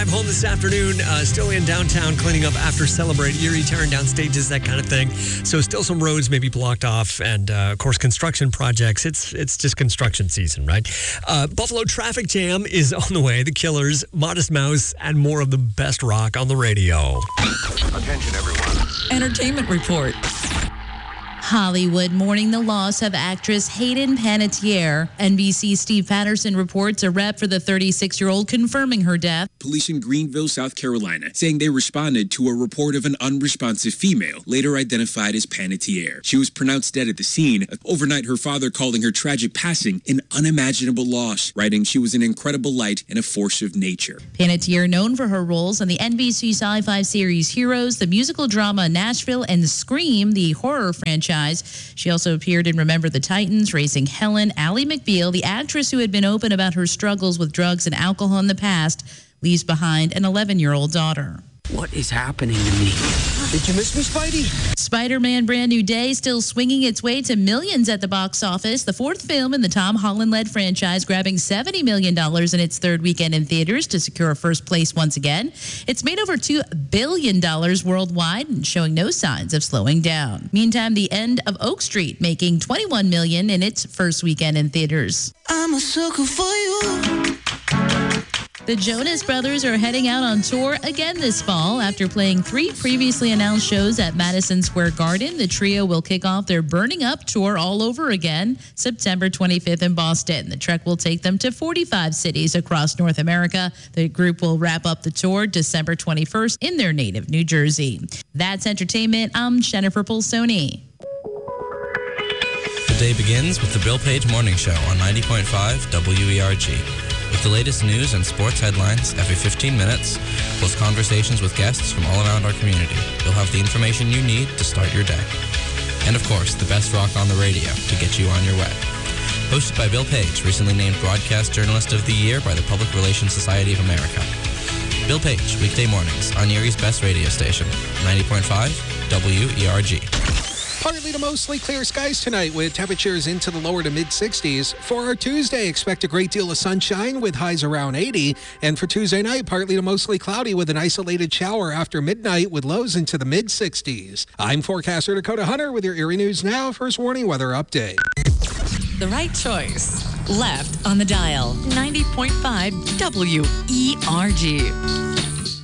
drive home this afternoon, still in downtown cleaning up after Celebrate Erie, tearing down stages, that kind of thing. So still some roads maybe blocked off, and of course construction projects. It's just construction season, right? Buffalo traffic jam is on the way. The Killers, Modest Mouse, and more of the best rock on the radio. Attention, everyone. Entertainment report. Hollywood mourning the loss of actress Hayden Panettiere. NBC's Steve Patterson reports a rep for the 36-year-old confirming her death. Police in Greenville, South Carolina, saying they responded to a report of an unresponsive female, later identified as Panettiere. She was pronounced dead at the scene. Overnight, her father calling her tragic passing an unimaginable loss, writing she was an incredible light and a force of nature. Panettiere, known for her roles on the NBC sci-fi series Heroes, the musical drama Nashville, and Scream, the horror franchise. She also appeared in Remember the Titans, Raising Helen. Ally McBeal, the actress who had been open about her struggles with drugs and alcohol in the past, leaves behind an 11-year-old daughter. What is happening to me? Did you miss me, Spidey? Spider-Man Brand New Day still swinging its way to millions at the box office. The fourth film in the Tom Holland-led franchise grabbing $70 million in its third weekend in theaters to secure first place once again. It's made over $2 billion worldwide and showing no signs of slowing down. Meantime, The End of Oak Street making $21 million in its first weekend in theaters. I'm a sucker for you. The Jonas Brothers are heading out on tour again this fall. After playing 3 previously announced shows at Madison Square Garden, the trio will kick off their Burning Up tour all over again, September 25th in Boston. The trek will take them to 45 cities across North America. The group will wrap up the tour December 21st in their native New Jersey. That's entertainment. I'm Jennifer Pulsoni. The day begins with the Bill Page Morning Show on 90.5 WERG. With the latest news and sports headlines every 15 minutes, plus conversations with guests from all around our community, you'll have the information you need to start your day. And of course, the best rock on the radio to get you on your way. Hosted by Bill Page, recently named Broadcast Journalist of the Year by the Public Relations Society of America. Bill Page, weekday mornings on Erie's best radio station, 90.5 WERG. Partly to mostly clear skies tonight with temperatures into the lower to mid-60s. For our Tuesday, expect a great deal of sunshine with highs around 80. And for Tuesday night, partly to mostly cloudy with an isolated shower after midnight with lows into the mid-60s. I'm forecaster Dakota Hunter with your Erie News Now First Warning Weather Update. The right choice. Left on the dial. 90.5 WERG.